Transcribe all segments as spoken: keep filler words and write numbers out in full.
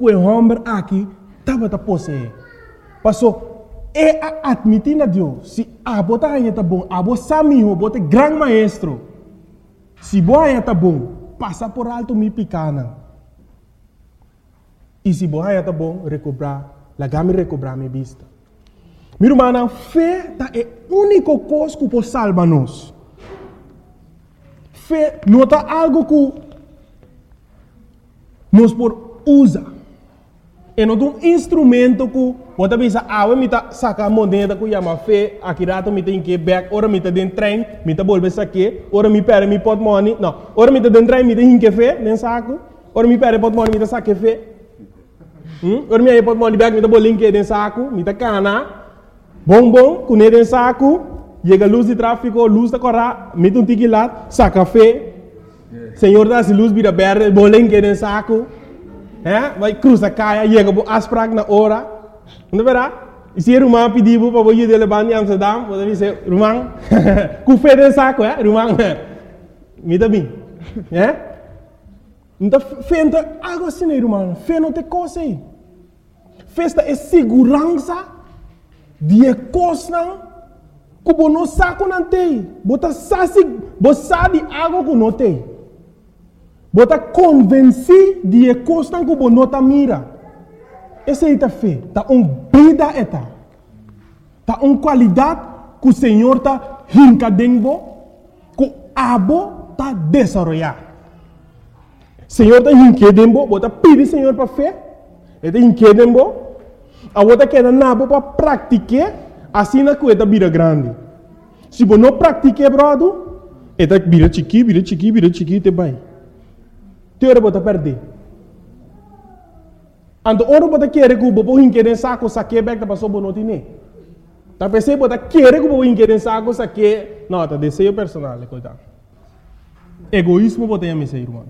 o homem aqui estava a posse. Passou, é a admitir a Deus, se a bota aí tá bom, a bota sami, a bota grande maestro, se boa aí tá bom, passa por alto me picana. E se boa aí tá bom, recobrar, la gami recobrar minha vista. Meu irmão, fé é a única coisa que pode salvar nós. Fé não é algo que nós podemos usar. É um instrumento que você pensa, ah, eu me saca a moneda que chama fé, aqui rato me tem que back, ora me tem dentro trem, me tem bolsa aqui, ora me perde me pot money, não, ora me tem dentro trem, me tem que fé, nem saco, ora me perde pot money, me tem saque fé, hum, ora me aí pot money back, me tem bolinho que dentro saco, me tem cana, bom bom, com ele dentro saco, chega luz de tráfico, luz da corra, me tem um tique lá, saca fé, senhor dá se luz vira verde, bolinho que dentro saco. É, vai cruzar caia, chega para as pragas na hora, não é verdade? E se o irmão pedir para o ir de levar em Amsterdam, você dizer, irmão, com fé de saco, é, irmão, me dá bem, é? Então, fé não é algo assim, irmão, fé não tem coisa aí. Festa é segurança de coisa que você não sabe não tem, você sabe algo que não tem. Você convence de coisa que você não mira. Essa é a fé. Está uma vida eta. Está uma qualidade que o Senhor está rincadendo, que o abo está desenvolvendo. O Senhor está rincadendo, você pede ao Senhor para fé. Ele está rincadendo, a você quer nabo para praticar, assim na coisa vira grande. Se você não pratica, brother, ele vira chiqui, vira chiqui, vira chiqui, te vai. Teora bota perder. Ando oro bota querer que o bobo inquérem saco saque back da passou bonotine. Tá pensei bota querer que o bobo inquérem saco saque, não, tá desejo personal, coitado. Egoísmo bota em mim, irmão.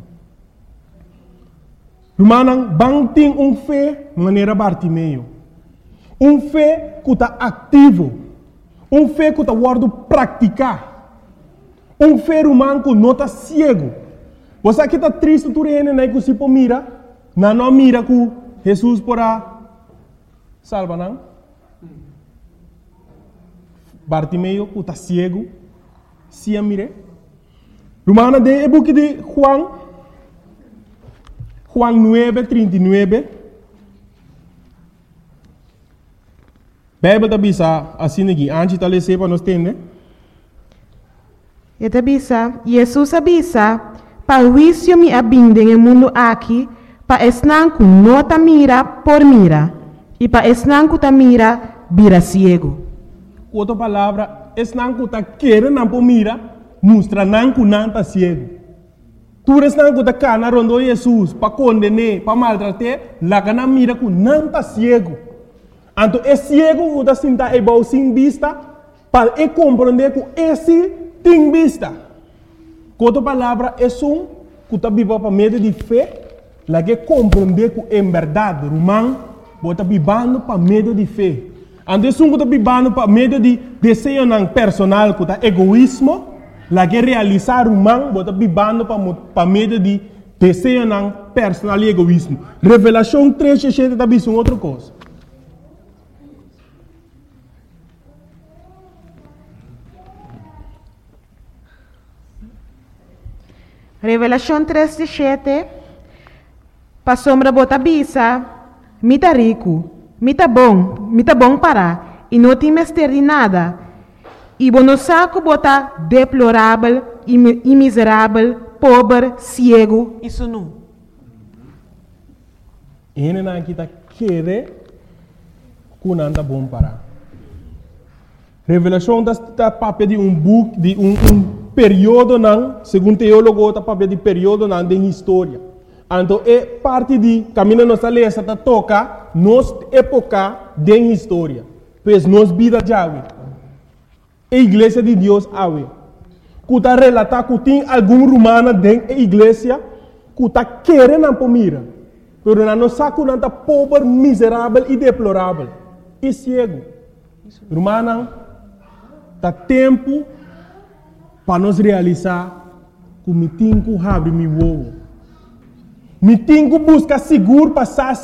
Irmão, bang tem um fé maneira Bartimeu. Um fé que está ativo. Um fé que está guardo praticar. Um fé humano que não está cego. Você aqui está triste, tu rene, né, que se pô mira, não não mira que Jesus porá salva, não? Bartimeu, que está cego, se a mire. Romana de é book de Juan, Juan nove, trinta e nove. Bíblia está bisa assim aqui, antes de ler para nós entender. E está bisa, Jesus avisa, para o juízo me abinde no mundo aqui, para esnanco não ta mira por mira, e para esnanco ta mira, vira ciego. Outra palavra, esnanco ta querer não por mira, mostra nanco não ta ciego. Tu esnanco ta cana rondo Jesus, para condenar, para maltratar, lá que não mira que não ta ciego. Então, é ciego que ta sinta é bom sem vista, para é compreender que esse tem vista. Outra palavra é um que está vivendo para meio de fé, lá que compreender que é verdade, romano, está vivendo para meio de fé. Então, é um que está vivendo para meio de desejo personal, que é egoísmo, lá que realizar romano, está vivendo para meio de desejo personal e egoísmo. Revelação três, está vivendo outra coisa. Revelação três, sete. Para sombra bota bisa, me tá rico, me tá bom, me tá bom para, e não tem mestre de nada. E bono saco bota deplorável e, e miserável, pobre, cego e sunu. Ele não está querer que não tá bom para. Revelação está papel de um book, de um, um período não, segundo teólogo, está papel de período não de história. Então é parte de caminho nossa lei está toca nos época de história, pois nos vida já é. A igreja de Deus é. Que está relatar que tem algum romano dentro da igreja que está querendo para mira, mas não sabe que não está pobre, miserável e deplorável e cego. Romano, está tempo para nós realizar que me tenho que abrir meu ovo. Me tenho que buscar seguro para